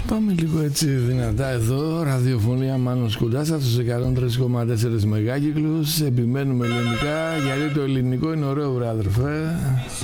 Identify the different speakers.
Speaker 1: Πάμε λίγο έτσι δυνατά εδώ. Ραδιοφωνία Μάνος Κουντάσας στους 103,4 μεγάκυκλους. Επιμένουμε ελληνικά γιατί το ελληνικό είναι ωραίο, βρε αδερφέ.